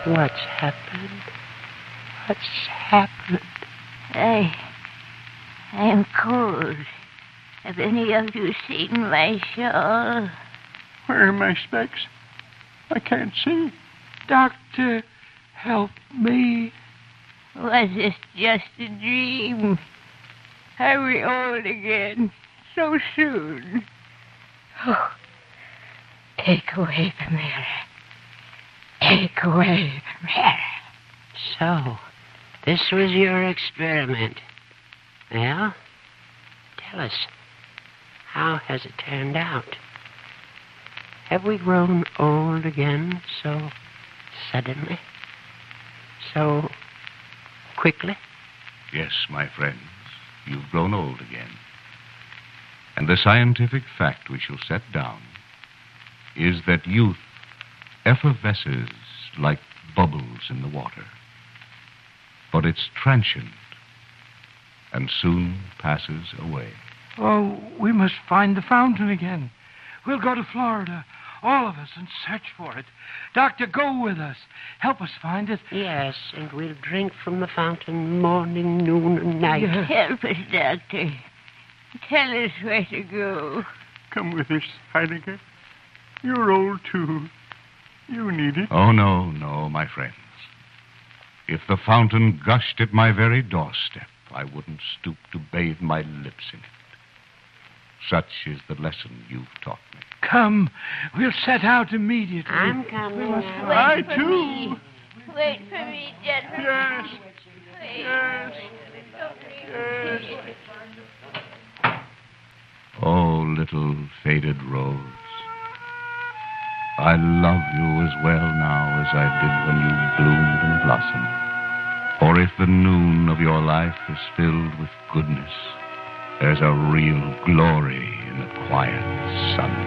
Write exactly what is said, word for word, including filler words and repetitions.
What's happened? What's happened? I... I'm cold. Have any of you seen my shawl? Where are my specs? I can't see. Doctor, help me. Was this just a dream? Are we old again so soon? Oh, take away the mirror. Take away the mirror. So, this was your experiment. Well, tell us, how has it turned out? Have we grown old again so suddenly? So quickly? Yes, my friends, you've grown old again. And the scientific fact we shall set down is that youth effervesces like bubbles in the water. But it's transient and soon passes away. Oh, we must find the fountain again. We'll go to Florida, all of us, and search for it. Doctor, go with us. Help us find it. Yes, and we'll drink from the fountain morning, noon, and night. Yes. Help us, Doctor. Tell us where to go. Come with us, Heidegger. You're old, too. You need it. Oh, no, no, my friends. If the fountain gushed at my very doorstep, I wouldn't stoop to bathe my lips in it. Such is the lesson you've taught me. Come, we'll set out immediately. I'm coming. Wait I, for too. me. Wait for me, gentlemen. Yes. Wait. Yes. Don't leave me. Oh, little faded rose, I love you as well now as I did when you bloomed and blossomed. For if the noon of your life is filled with goodness, there's a real glory in the quiet sun.